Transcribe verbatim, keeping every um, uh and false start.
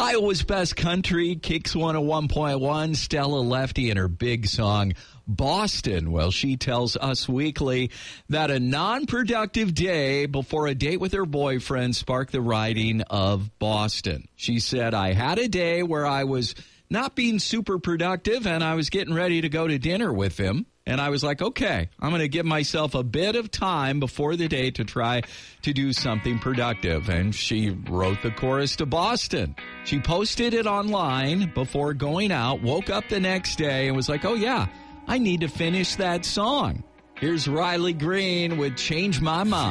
Iowa's Best Country, Kicks one oh one point one, Stella Lefty and her big song, Boston. Well, she tells Us Weekly that a non-productive day before a date with her boyfriend sparked the writing of Boston. She said, I had a day where I was not being super productive and I was getting ready to go to dinner with him. And I was like, okay, I'm going to give myself a bit of time before the date to try to do something productive. And she wrote the chorus to Boston. She posted it online before going out, woke up the next day and was like, oh, yeah, I need to finish that song. Here's Riley Green with Change My Mind.